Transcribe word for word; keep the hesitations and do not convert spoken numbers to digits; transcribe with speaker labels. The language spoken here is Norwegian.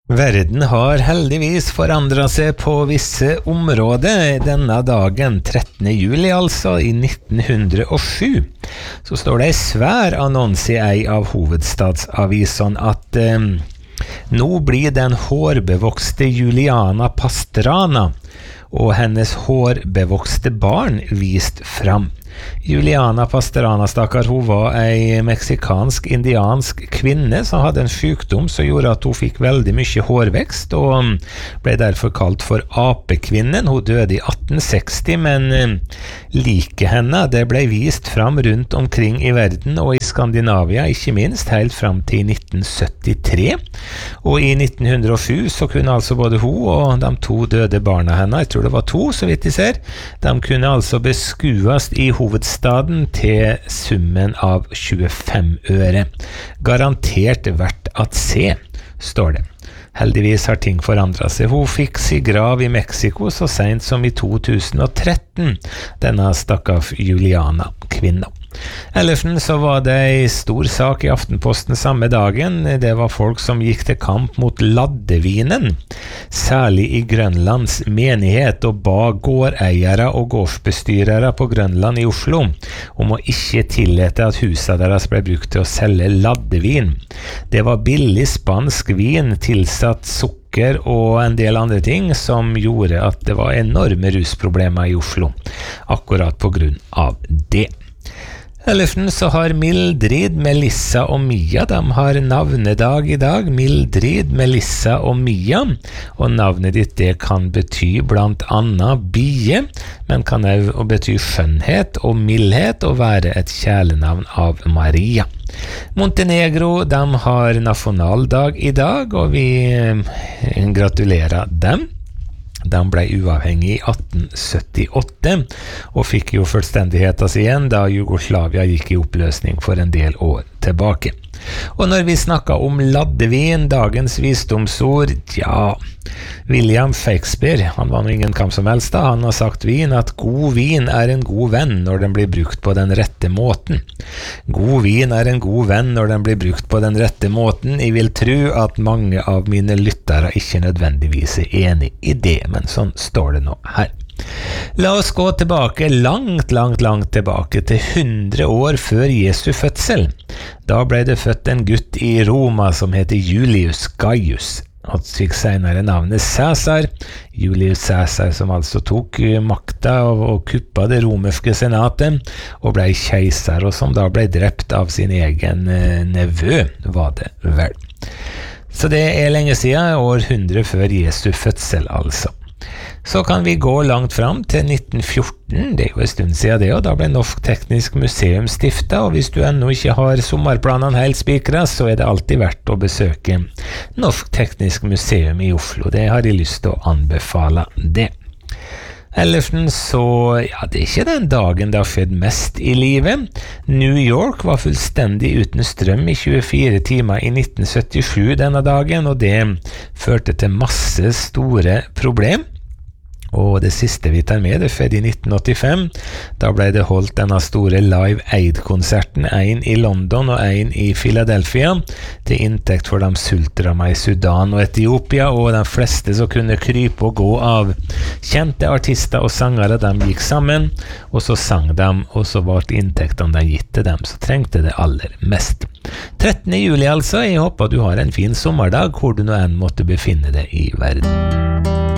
Speaker 1: Verden har heldigvis forandret seg på visse områder. Denne dagen, trettende juli altså, i nitten hundre og sju, så står det en svær annonse i ei av hovedstadsavisene at eh, nå blir den hårbevokste Juliana Pastrana og hennes hårbevokste barn vist fram. Juliana Pastrana, stakkar, hun var ei meksikansk-indiansk kvinne som hadde en sykdom som gjorde at hun fikk veldig mye hårvekst, og ble derfor kalt for apekvinnen. Hun døde i atten seksti, men like henne, det ble vist fram rundt omkring i verden, og i Skandinavia, ikke minst, helt fram til nitten syttitre. Og i nitten hundre og sju så kunne altså både hun og de to døde barna henne, jeg tror det var to, så vidt jeg ser, de kunne altså beskues i hovedstaden til summen av tjuefem øre. Garantert verdt at se, står det. Heldigvis har ting forandret seg. Hun fikk sin grav i Mexico så sent som i to tusen og tretten, denne stakkars Juliana, kvinna. Ellersen så var det en stor sak i Aftenposten samme dagen. Det var folk som gikk til kamp mot laddevinen, særlig i Grønlands menighet, og ba gårdeiere og gårdsbestyrere på Grønland i Oslo om å ikke tillate at huset deres ble brukt til å selge laddevin. Det var billig spansk vin, tilsatt sukker og en del andre ting som gjorde at det var enorme rusproblemer i Oslo, akkurat på grunn av det. Ellersen så har Mildrid, Melissa og Mia, de har navnedag i dag. Mildrid, Melissa og Mia, og navnet ditt det kan bety blant annet bie, men kan også bety skjønnhet og mildhet og være et kjælenavn av Maria. Montenegro, de har nasjonaldag i dag, og vi gratulerer dem. De ble uavhengig i atten syttiåtte, og fikk jo fullstendigheten sin igjen da Jugoslavia gikk i oppløsning for en del år tilbake. Og når vi snakker om laddevin, dagens visdomsord, ja, William Shakespeare, han var nå ingen kam som helst da, han har sagt vin at god vin er en god venn når den blir brukt på den rette måten. God vin er en god venn når den blir brukt på den rette måten. Jeg vil tro at mange av mine lyttere ikke nødvendigvis er enig i det, men sånn står det nå her. La oss gå tilbake, langt, langt, langt tilbake, til hundre år før Jesu fødsel. Da ble det født en gutt i Roma som heter Julius Gaius. Han fikk senere navnet Cæsar, Julius Cæsar, som altså tok makta og, og kuppa det romerske senatet, og ble keiser, og som da ble drept av sin egen eh, nevø, var det vel. Så det er lenge siden, århundre før Jesu fødsel altså. Så kan vi gå langt fram til nitten fjorten, det er jo en stund siden det, og da ble Norsk Teknisk Museum stiftet, og hvis du ennå ikke har sommerplanene helt spikret, så er det alltid verdt å besøke Norsk Teknisk Museum i Oslo. Det har jeg lyst til å anbefale det. Ellersen så, ja, det er ikke den dagen det har skjedd mest i livet. New York var fullstendig uten strøm i tjuefire timer i nitten syttisju denne dagen, og det førte til masse store problem. Og det siste vi tar med, det skjedde i nitten åttifem. Da ble det holdt denne store Live Aid-konserten, en i London og en i Philadelphia, til inntekt for de sultramma i Sudan og Etiopia, og de fleste som kunne krype og gå av kjente artister og sangere, de gikk sammen, og så sang de, og så ble inntektene de gitt til dem, så trengte det aller mest. trettende juli altså, jeg håper du har en fin sommerdag, hvor du nå enn måtte befinne deg i verden.